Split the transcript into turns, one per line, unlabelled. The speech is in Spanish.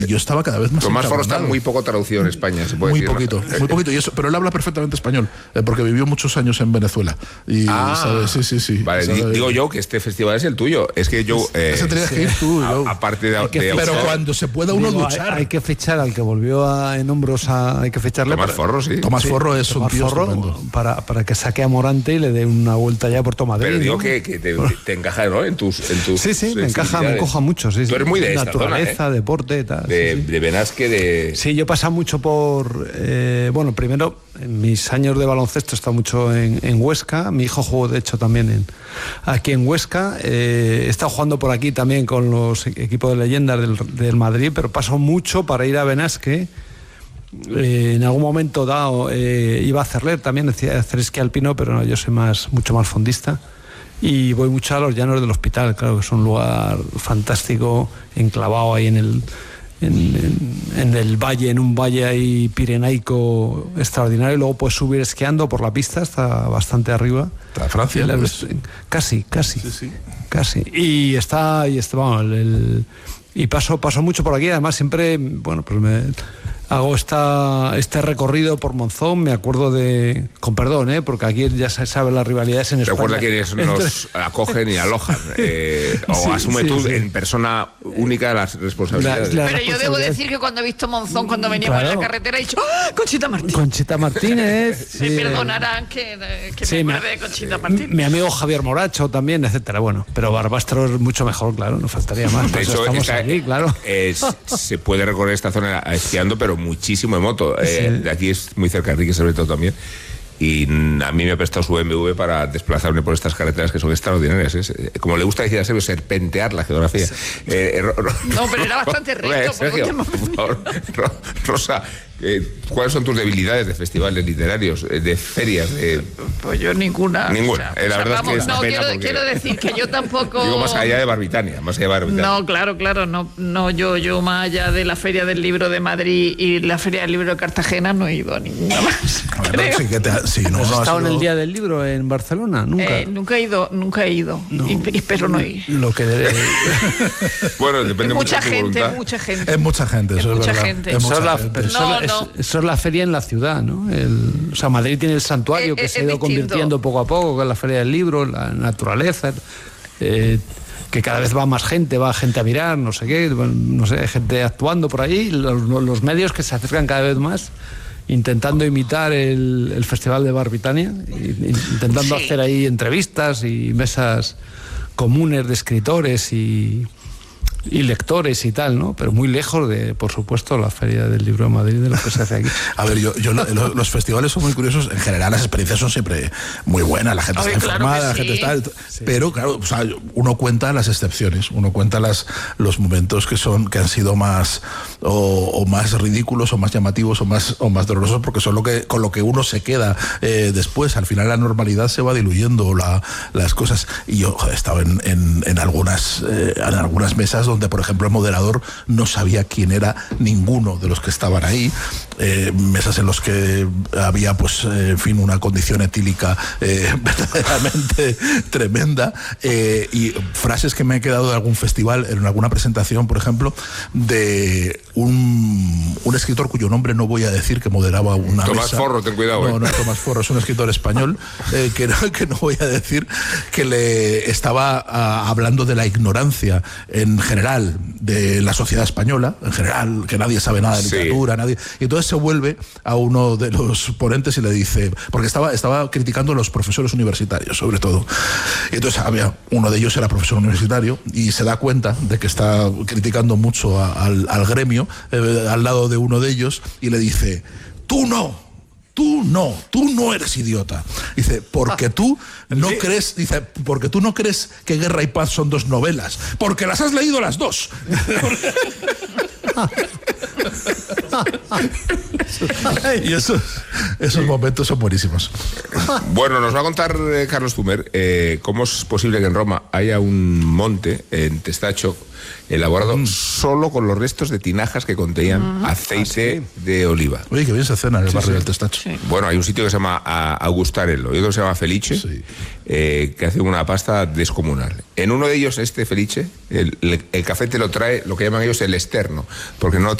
Yo estaba cada vez más
Tomás Forro está muy poco traducido en España, se puede
muy
decir.
Muy poquito. Y eso, pero él habla perfectamente español, porque vivió muchos años en Venezuela. Y, ¿sabes? Sí.
Vale, digo yo que este festival es el tuyo. Es que yo...
ese tendrías que ir tú.
Aparte de...
Pero cuando se pueda uno duchar.
Hay que fichar al que volvió en hombros, hay que ficharle.
Tomás Forro, sí.
Tomás Forro es un tío estupendo.
Para que saque a Morante y le dé una vuelta ya por Madrid.
Pero digo que te encaja, ¿no? En tus
sí, me encaja mucho. Sí,
tú eres muy de esta
naturaleza,
zona,
deporte, tal.
De Benasque, de...
Sí, yo he pasado mucho por... primero, en mis años de baloncesto he estado mucho en Huesca. Mi hijo jugó, de hecho, también aquí en Huesca. He estado jugando por aquí también con los equipos de leyendas del Madrid, pero paso mucho para ir a Benasque. En algún momento dado iba a Cerler también, decía hacer esquí alpino, pero no, yo soy mucho más fondista. Y voy mucho a los llanos del Hospital, claro, que es un lugar fantástico, enclavado ahí en el valle, en un valle ahí pirenaico extraordinario. Y luego puedes subir esquiando por la pista, está bastante arriba.
¿Está Francia?
Casi.
Sí.
Casi. Y paso mucho por aquí. Además, siempre, hago este recorrido por Monzón. Me acuerdo con perdón, porque aquí ya se sabe las rivalidades en España.
Recuerda quiénes nos acogen y alojan. Asume tú en persona única las responsabilidades.
Pero yo debo decir que cuando he visto Monzón, cuando veníamos en la carretera, he dicho ¡oh, Conchita Martínez!
Conchita Martínez.
Me perdonarán que me acuerde de Conchita Martínez.
Mi amigo Javier Moracho también, etcétera. Bueno, pero Barbastro es mucho mejor, claro, no faltaría más.
De hecho,
estamos aquí, claro.
Se puede recorrer esta zona esquiando, pero muchísimo en moto. De aquí es muy cerca, Enrique, sobre todo también. Y a mí me ha prestado su BMW para desplazarme por estas carreteras que son extraordinarias. Como le gusta decir a Sergio, serpentear la geografía.
No, pero era bastante recto.
Sergio, por favor. Rosa, ¿cuáles son tus debilidades de festivales literarios, de ferias?
Pues yo ninguna.
Ninguna. La verdad es que es una pena
quiero decir que yo tampoco...
Digo, más allá de Barbitania.
No, claro. No, yo más allá de la Feria del Libro de Madrid y la Feria del Libro de Cartagena no he ido a ninguna más.
¿Has estado en el Día del Libro en Barcelona?
Nunca he ido. No. Y espero no ir.
Lo que
bueno, depende mucho de tu voluntad.
Es mucha gente, eso es verdad.
Eso es la feria en la ciudad, ¿no? Madrid tiene el santuario que se ha ido convirtiendo poco a poco con la Feria del Libro, la naturaleza, que cada vez va más gente, va gente a mirar, no sé qué, hay gente actuando por ahí, los medios que se acercan cada vez más, intentando imitar el Festival de Barbitania, intentando hacer ahí entrevistas y mesas comunes de escritores y lectores y tal, ¿no? Pero muy lejos de, por supuesto, la Feria del Libro de Madrid, de lo que se hace aquí.
A ver, los festivales son muy curiosos. En general, las experiencias son siempre muy buenas. La gente está informada, la gente está... Sí. Pero, claro, uno cuenta las excepciones. Uno cuenta los momentos que han sido más o más ridículos o más llamativos o más dolorosos, porque son con lo que uno se queda después. Al final la normalidad se va diluyendo las cosas. Y yo he estado en algunas mesas donde, por ejemplo, el moderador no sabía quién era ninguno de los que estaban ahí, mesas en los que había, una condición etílica verdaderamente tremenda, y frases que me he quedado de algún festival, en alguna presentación, por ejemplo, de un escritor cuyo nombre no voy a decir, que moderaba una
Tomás
mesa.
Forro, ten cuidado.
No, Tomás Forro es un escritor español, que no voy a decir, que le estaba hablando de la ignorancia en general de la sociedad española, en general, que nadie sabe nada de literatura, nadie. Y entonces se vuelve a uno de los ponentes y le dice, porque estaba criticando a los profesores universitarios, sobre todo. Y entonces uno de ellos era profesor universitario y se da cuenta de que está criticando mucho al gremio, al lado de uno de ellos, y le dice: tú no eres idiota. Dice, porque tú no crees que Guerra y Paz son dos novelas, porque las has leído las dos. Y esos momentos son buenísimos.
Bueno, nos va a contar Carlos Zumer cómo es posible que en Roma haya un monte en Testaccio elaborado solo con los restos de tinajas que contenían aceite de oliva.
Oye, que bien se cena en el barrio del Testaccio.
Sí. Bueno, hay un sitio que se llama Augustarello y otro que se llama Felice, que hace una pasta descomunal. En uno de ellos, este Felice, el café te lo trae lo que llaman ellos el externo, porque no